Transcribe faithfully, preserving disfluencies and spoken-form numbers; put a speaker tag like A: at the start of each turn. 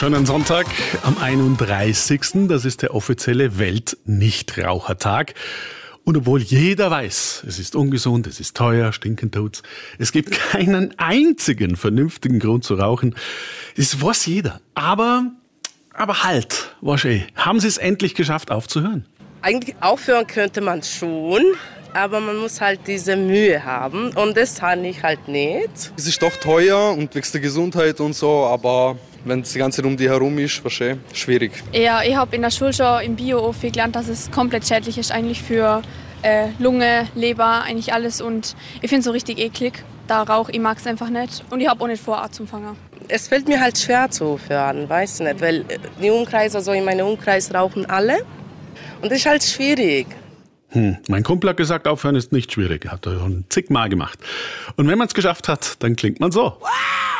A: Schönen Sonntag am einunddreißigsten Das ist der offizielle Welt-Nichtrauchertag. Und obwohl jeder weiß, es ist ungesund, es ist teuer, stinkend tut's, es gibt keinen einzigen vernünftigen Grund zu rauchen. Das weiß jeder. Aber, aber halt, Wasche, haben Sie es endlich geschafft aufzuhören?
B: Eigentlich aufhören könnte man schon, aber man muss halt diese Mühe haben und das habe ich halt nicht.
C: Es ist doch teuer und wegen der Gesundheit und so, aber wenn es die ganze Zeit um die herum ist, wahrscheinlich schwierig.
D: Ja, ich habe in der Schule schon im Bio viel gelernt, dass es komplett schädlich ist eigentlich für äh, Lunge, Leber, eigentlich alles. Und ich finde es so richtig eklig. Da Rauch, ich mag es einfach nicht. Und ich habe auch nicht vor, anzufangen.
B: Es fällt mir halt schwer zu aufhören, weiß nicht, weil die Umkreis, also in meinem Umkreis rauchen alle. Und das ist halt schwierig.
A: Hm, mein Kumpel hat gesagt, aufhören ist nicht schwierig. Hat er schon zigmal gemacht. Und wenn man es geschafft hat, dann klingt man so.
B: Wow!